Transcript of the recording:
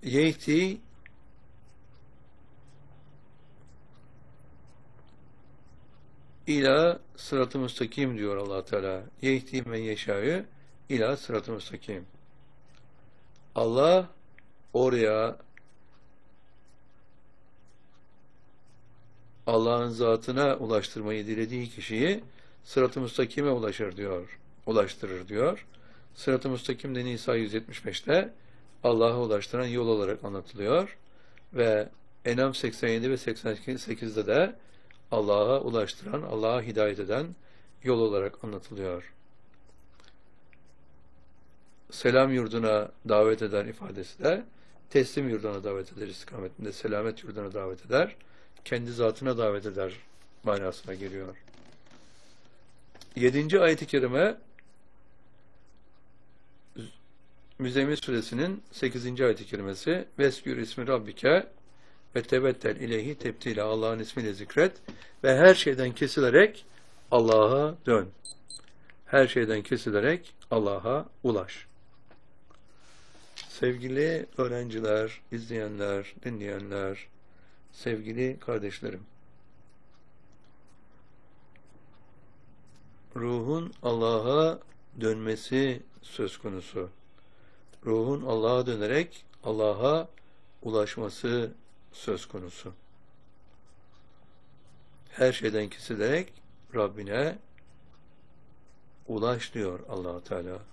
Yehdi ila sırat-ı müstakim diyor Allah Teala. Yehdi men yeşâ'yı ila sırat-ı müstakim. Allah oraya, Allah'ın zatına ulaştırmayı dilediği kişiyi sırat-ı müstakime ulaştırır diyor. Sırat-ı müstakim de Nisa 175'te Allah'a ulaştıran yol olarak anlatılıyor ve En'am 87 ve 88'de de Allah'a ulaştıran, Allah'a hidayet eden yol olarak anlatılıyor. Selam yurduna davet eder ifadesi de teslim yurduna davet eder istikametinde, selamet yurduna davet eder, kendi zatına davet eder manasına geliyor. 7. ayet-i kerime Müzzemmil suresinin 8. ayet-i kerimesi Veskür ismi Rabbike ve tebettel ileyhi tebtile, Allah'ın ismiyle zikret ve her şeyden kesilerek Allah'a dön. Her şeyden kesilerek Allah'a ulaş. Sevgili öğrenciler, izleyenler, dinleyenler, sevgili kardeşlerim, ruhun Allah'a dönmesi söz konusu. Ruhun Allah'a dönerek Allah'a ulaşması söz konusu. Her şeyden kesilerek Rabbine ulaş diyor Allah Teala.